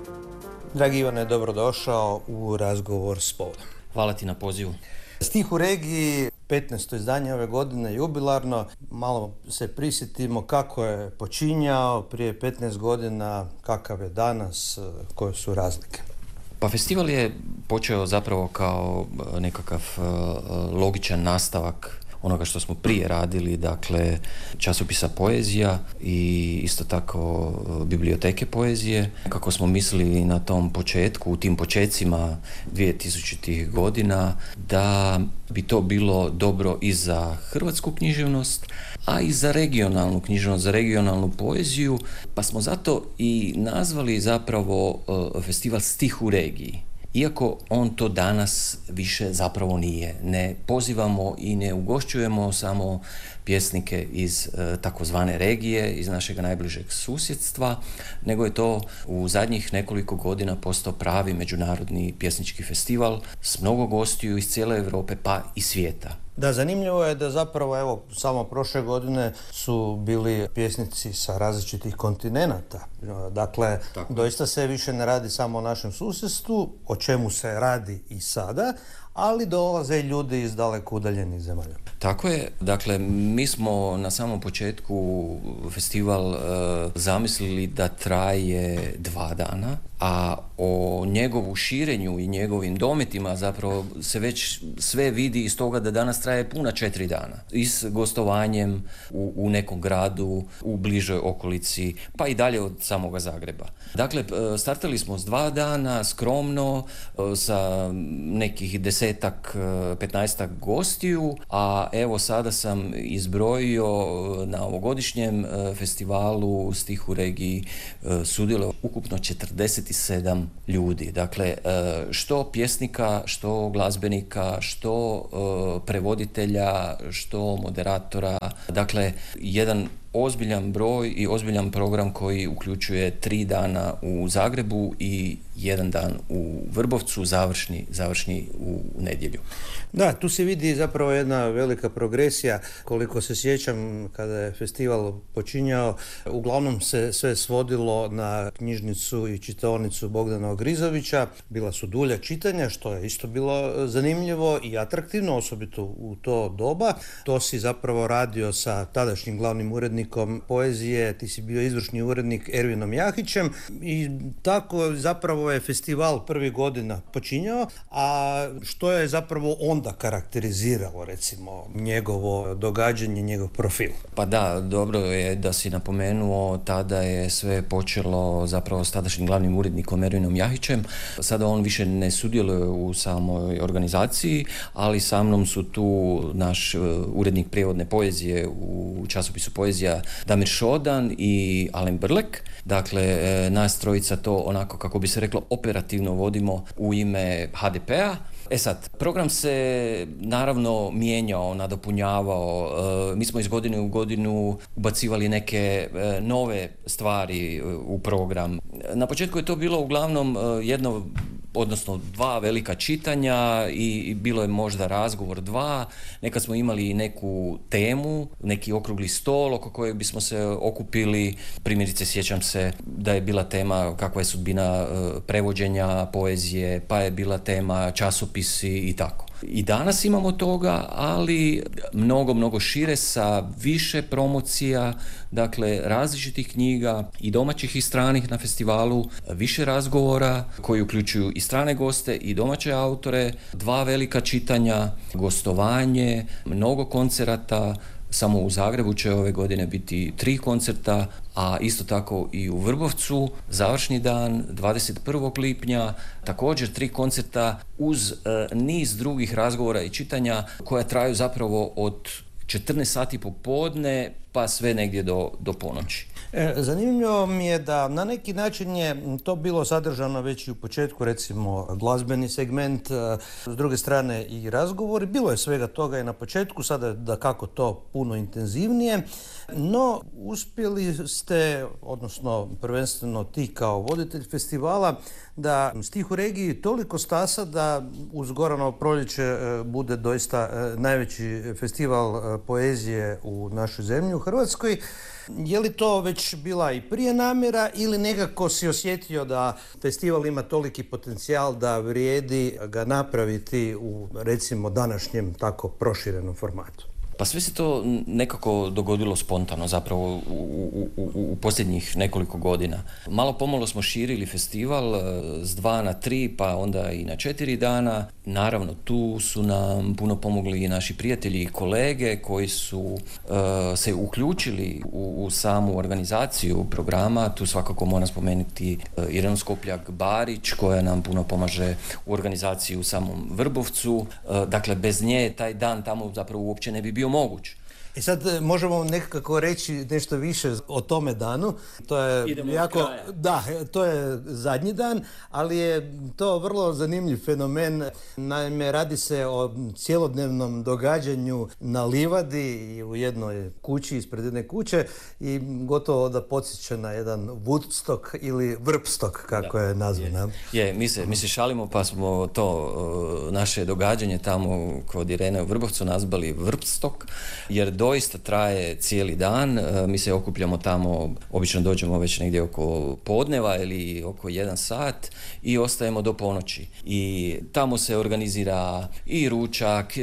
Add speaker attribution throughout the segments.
Speaker 1: Dragi Ivane, dobrodošao u razgovor s povodom.
Speaker 2: Hvala ti na pozivu.
Speaker 1: Stih u regiji, 15. izdanje ove godine, jubilarno. Malo se prisjetimo kako je počinjao prije 15 godina, kakav je danas, koje su razlike.
Speaker 2: Pa festival je počeo zapravo kao nekakav logičan nastavak onoga što smo prije radili, dakle časopisa Poezija i isto tako biblioteke poezije. Kako smo mislili na tom početku, u tim počecima 2000-ih godina, da bi to bilo dobro i za hrvatsku književnost, a i za regionalnu književnost, za regionalnu poeziju, pa smo zato i nazvali zapravo festival Stih u regiji. Iako on to danas više zapravo nije. Ne pozivamo i ne ugošćujemo samo pjesnike iz takozvane regije, iz našeg najbližeg susjedstva, nego je to u zadnjih nekoliko godina postao pravi međunarodni pjesnički festival s mnogo gostiju iz cijele Europe pa i svijeta.
Speaker 1: Da, zanimljivo je da zapravo, evo, samo prošle godine su bili pjesnici sa različitih kontinenata. Dakle, doista se više ne radi samo o našem susjedstvu, o čemu se radi i sada, ali dolaze i ljudi iz daleko udaljenih zemalja.
Speaker 2: Tako je. Dakle, mi smo na samom početku festival zamislili da traje 2 dana, a o njegovu širenju i njegovim dometima zapravo se već sve vidi iz toga da danas traje puna 4 dana. I s gostovanjem u nekom gradu, u bližoj okolici, pa i dalje od samoga Zagreba. Dakle, startali smo s 2 dana, skromno, sa nekih 10-15 gostiju, a evo sada sam izbrojio na ovogodišnjem festivalu Stih u regiji sudjelovalo ukupno 47 ljudi. Dakle, što pjesnika, što glazbenika, što prevoditelja, što moderatora. Dakle, jedan ozbiljan broj i ozbiljan program koji uključuje 3 dana u Zagrebu i 1 dan u Vrbovcu, završni u nedjelju.
Speaker 1: Da, tu se vidi zapravo jedna velika progresija. Koliko se sjećam kada je festival počinjao, uglavnom se sve svodilo na knjižnicu i čitaonicu Bogdana Ogrizovića. Bila su dulja čitanja, što je isto bilo zanimljivo i atraktivno, osobito u to doba. To si zapravo radio sa tadašnjim glavnim urednikom poezije, ti si bio izvršni urednik Ervinom Jahićem i tako zapravo je festival prvih godina počinjao, a što je zapravo onda karakteriziralo, recimo, njegovo događanje, njegov profil?
Speaker 2: Pa da, dobro je da si napomenuo, tada je sve počelo zapravo s tadašnjim glavnim urednikom Ervinom Jahićem. Sada on više ne sudjeluje u samoj organizaciji, ali sa mnom su tu naš urednik prijevodne poezije u časopisu Poezija Damir Šodan i Alen Brlek. Dakle, nas trojica to onako, kako bi se reklo, operativno vodimo u ime HDP-a. Sad, program se naravno mijenjao, nadopunjavao, mi smo iz godine u godinu ubacivali neke nove stvari u program. Na početku je to bilo uglavnom odnosno 2 velika čitanja i bilo je možda razgovor 2. Nekad smo imali i neku temu, neki okrugli stol oko kojeg bismo se okupili. Primjerice, sjećam se da je bila tema kakva je sudbina prevođenja poezije, pa je bila tema časopisi i tako. I danas imamo toga, ali mnogo šire, sa više promocija, dakle različitih knjiga i domaćih i stranih na festivalu, više razgovora koji uključuju i strane goste i domaće autore, 2 velika čitanja, gostovanje, mnogo koncerata. Samo u Zagrebu će ove godine biti 3 koncerta, a isto tako i u Vrbovcu, završni dan 21. lipnja, također 3 koncerta uz niz drugih razgovora i čitanja koja traju zapravo od 14 sati popodne pa sve negdje do ponoći.
Speaker 1: Zanimljivo mi je da na neki način je to bilo sadržano već i u početku, recimo glazbeni segment, s druge strane i razgovori. Bilo je svega toga i na početku, sada da kako to puno intenzivnije, no uspjeli ste, odnosno prvenstveno ti kao voditelj festivala, da Stih u regiji toliko stasa da uz Goranovo proljeće bude doista najveći festival poezije u našoj zemlji, u Hrvatskoj. Je li to već bila i prije namjera ili nekako si osjetio da festival ima toliki potencijal da vrijedi ga napraviti u, recimo, današnjem tako proširenom formatu?
Speaker 2: Pa sve se to nekako dogodilo spontano zapravo u posljednjih nekoliko godina. Malo pomalo smo širili festival s 2 na 3 pa onda i na 4 dana. Naravno tu su nam puno pomogli i naši prijatelji i kolege koji su se uključili u samu organizaciju programa. Tu svakako moram spomenuti Irenu Skopljak-Barić koja nam puno pomaže u organizaciji u samom Vrbovcu. Dakle, bez nje taj dan tamo zapravo uopće ne bi bio moguć.
Speaker 1: I sad možemo nekako reći nešto više o tome danu. To je da, to je zadnji dan, ali je to vrlo zanimljiv fenomen. Naime, radi se o cjelodnevnom događanju na livadi i u jednoj kući, ispred jedne kuće i gotovo da podsjeća na jedan Woodstock ili Vrbstok, kako je nazvan.
Speaker 2: Mi se šalimo pa smo to naše događanje tamo kod Irene u Vrbovcu nazvali Vrbstok, jer doista traje cijeli dan, mi se okupljamo tamo, obično dođemo već negdje oko podneva ili oko 1 sat i ostajemo do ponoći. I tamo se organizira i ručak,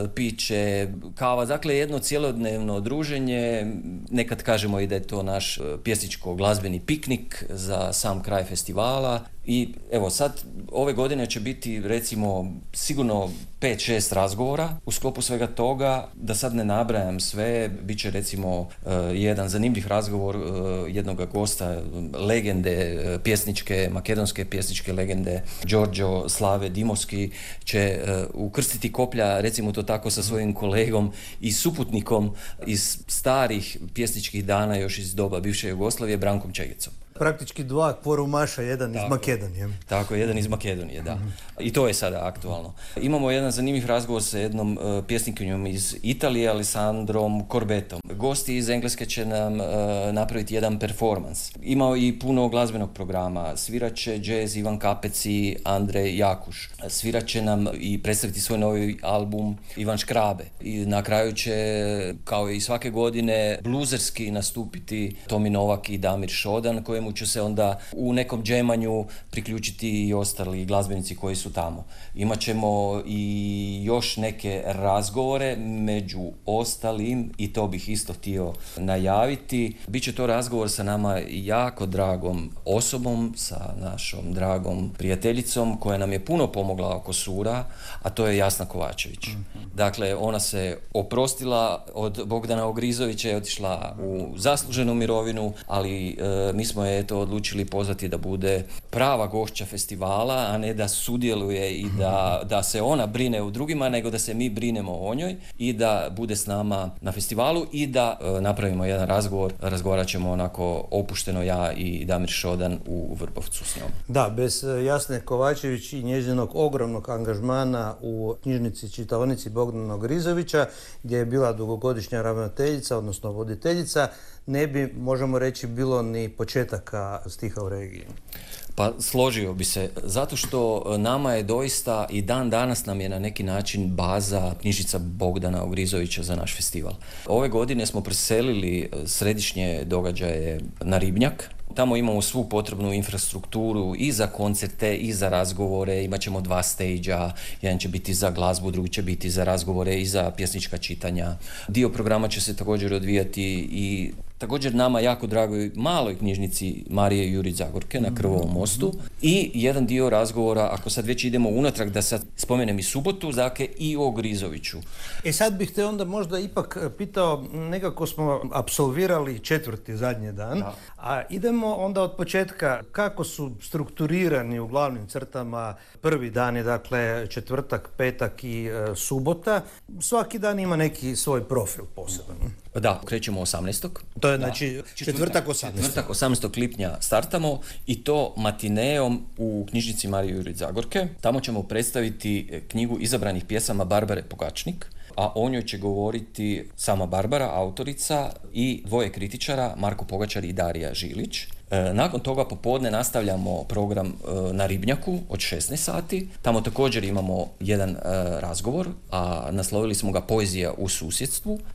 Speaker 2: piće, kava, dakle jedno cjelodnevno druženje, nekad kažemo i da je to naš pjesničko-glazbeni piknik za sam kraj festivala. I evo sad, ove godine će biti recimo sigurno 5-6 razgovora u sklopu svega toga, da sad ne nabrajam sve, bit će recimo jedan zanimljiv razgovor jednog gosta, legende pjesničke, makedonske pjesničke legende, Đorđo Slave Dimovski će ukrstiti koplja, recimo to tako, sa svojim kolegom i suputnikom iz starih pjesničkih dana još iz doba bivše Jugoslavije, Brankom Čegecom.
Speaker 1: Praktički 2 kvorumaša, jedan iz Makedonije.
Speaker 2: Tako, jedan iz Makedonije, da. I to je sada aktualno. Imamo jedan zanimljiv razgovor sa jednom pjesnikinjom iz Italije, Alessandrom Corbetom. Gosti iz Engleske će nam napraviti jedan performans. Imao i puno glazbenog programa. Svirat će džez Ivan Kapec i Andrej Jakuš. Svirat će nam i predstaviti svoj novi album Ivan Škrabe. I na kraju će, kao i svake godine, bluzerski nastupiti Tomi Novak i Damir Šodan, kojemu će se onda u nekom džemanju priključiti i ostali glazbenici koji su tamo. Imaćemo i još neke razgovore, među ostalim, i to bih isto htio najaviti. Biće to razgovor sa nama jako dragom osobom, sa našom dragom prijateljicom koja nam je puno pomogla oko Sura, a to je Jasna Kovačević. Dakle, ona se oprostila od Bogdana Ogrizovića i otišla u zasluženu mirovinu, ali mi smo je odlučili pozvati da bude prava gošća festivala, a ne da sudjeluje i da se ona brine u drugima, nego da se mi brinemo o njoj i da bude s nama na festivalu i da napravimo jedan razgovor. Razgovarat ćemo onako opušteno ja i Damir Šodan u Vrbovcu s njom.
Speaker 1: Da, bez Jasne Kovačević i njezinog ogromnog angažmana u knjižnici čitaonici Bogdana Ogrizovića, gdje je bila dugogodišnja ravnateljica, odnosno voditeljica, ne bi, možemo reći, bilo ni početaka stiha u regiji.
Speaker 2: Pa složio bi se, zato što nama je doista i dan danas nam je na neki način baza knjižnica Bogdana Ogrizovića za naš festival. Ove godine smo preselili središnje događaje na Ribnjak. Tamo imamo svu potrebnu infrastrukturu i za koncerte i za razgovore. Imat ćemo 2 stage-a, jedan će biti za glazbu, drugi će biti za razgovore i za pjesnička čitanja. Dio programa će se također odvijati i također nama jako dragoj maloj knjižnici Marije Jurić Zagorke na Krvovom mostu i jedan dio razgovora, ako sad već idemo unatrag, da sad spomenem i subotu, dakle i o Grizoviću.
Speaker 1: Sad bih te onda možda ipak pitao, nekako smo apsolvirali 4. zadnji dan, a idemo onda od početka, kako su strukturirani u glavnim crtama prvi dani, dakle četvrtak, petak i subota. Svaki dan ima neki svoj profil poseban.
Speaker 2: Da, krećemo 18.
Speaker 1: To je znači četvrtak 18.
Speaker 2: Četvrtak 18. lipnja startamo i to matineom u knjižnici Marije Jurić Zagorke. Tamo ćemo predstaviti knjigu izabranih pjesama Barbare Pogačnik, a o njoj će govoriti sama Barbara, autorica, i 2 kritičara, Marko Pogačar i Darija Žilić. Nakon toga popodne nastavljamo program na Ribnjaku od 16 sati. Tamo također imamo jedan razgovor, a naslovili smo ga Poezija u susjedstvu.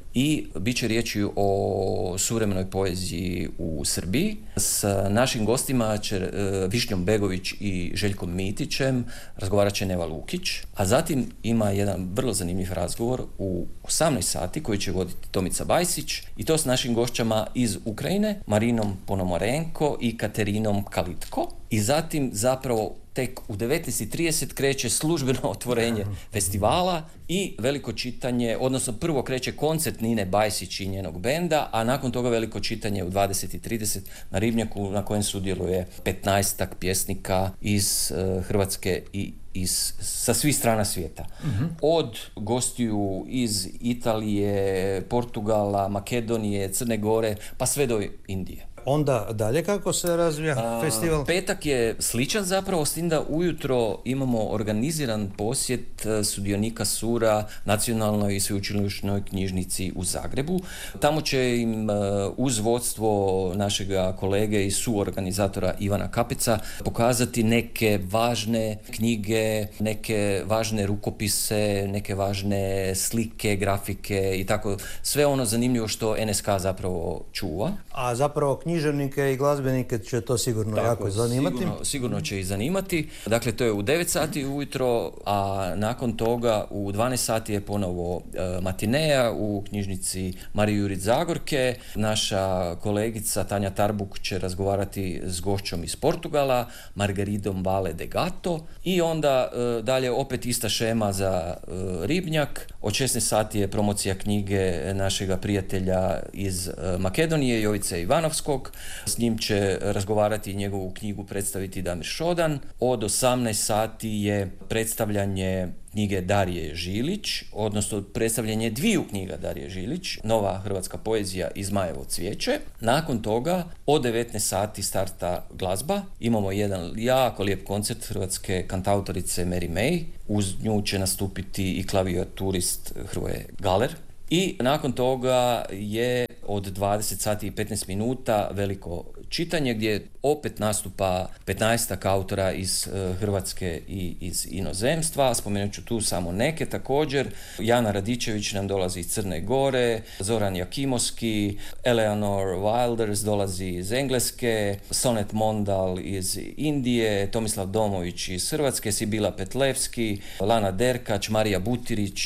Speaker 2: i bit će riječi o suvremenoj poeziji u Srbiji. S našim gostima će Višnjom Begović i Željkom Mitićem razgovarat će Neva Lukić, a zatim ima jedan vrlo zanimljiv razgovor u 18 sati koji će voditi Tomica Bajsić i to s našim gošćama iz Ukrajine, Marinom Ponomarenko i Katerinom Kalitko. I zatim zapravo tek u 19:30 kreće službeno otvorenje festivala i veliko čitanje, odnosno prvo kreće koncert Nine Bajsić i njenog benda, a nakon toga veliko čitanje u 20:30 na Ribnjaku na kojem sudjeluje 15-ak pjesnika iz Hrvatske i sa svih strana svijeta. Od gostiju iz Italije, Portugala, Makedonije, Crne Gore, pa sve do Indije.
Speaker 1: Onda dalje kako se razvija festival?
Speaker 2: Petak je sličan zapravo, s tim da ujutro imamo organiziran posjet sudionika SUR-a Nacionalnoj i sveučilišnoj knjižnici u Zagrebu. Tamo će im uz vodstvo našega kolege i suorganizatora Ivana Kapeca pokazati neke važne knjige, neke važne rukopise, neke važne slike, grafike i tako. Sve ono zanimljivo što NSK zapravo čuva.
Speaker 1: A zapravo književnike i glazbenike će to sigurno jako zanimati.
Speaker 2: Sigurno će ih zanimati. Dakle, to je u 9 sati ujutro, a nakon toga u 12 sati je ponovo matineja u knjižnici Marije Jurić Zagorke. Naša kolegica Tanja Tarbuk će razgovarati s gošćom iz Portugala, Margaridom Vale de Gato, i onda dalje opet ista šema za Ribnjak. Od 16 sati je promocija knjige našega prijatelja iz Makedonije, Jovice Ivanovskog. S njim će razgovarati i njegovu knjigu predstaviti Damir Šodan. Od 18 sati je predstavljanje knjige Darije Žilić, odnosno predstavljanje dviju knjiga Darije Žilić, Nova hrvatska poezija i Zmajevo cvijeće. Nakon toga od 19 sati starta glazba. Imamo jedan jako lijep koncert hrvatske kantautorice Mary May. Uz nju će nastupiti i klavijaturist Hrvoje Galer. I nakon toga je od 20 sati i 15 minuta veliko čitanje gdje opet nastupa 15-ak autora iz Hrvatske i iz inozemstva. Spomenut ću tu samo neke također. Jana Radičević nam dolazi iz Crne Gore, Zoran Jakimovski, Eleanor Wilders dolazi iz Engleske, Sonet Mondal iz Indije, Tomislav Domović iz Hrvatske, Sibila Petlevski, Lana Derkač, Marija Butirić